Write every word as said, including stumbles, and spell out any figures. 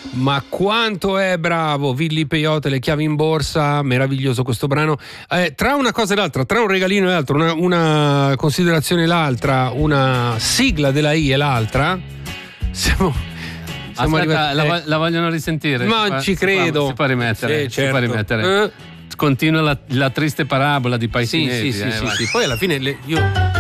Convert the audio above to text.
Ma quanto è bravo Villi Peyote, Le chiavi in borsa, meraviglioso questo brano. Eh, tra una cosa e l'altra, tra un regalino e l'altro, una, una considerazione e l'altra, una sigla della I e l'altra, siamo... siamo Aspetta, arrivati... la, la vogliono risentire? Ma si non fa, ci credo. Si, si può rimettere, sì, si può certo. rimettere. Eh. Continua la, la triste parabola di Paisinesi. Sì, sì, eh, sì, sì, sì. Poi alla fine le, io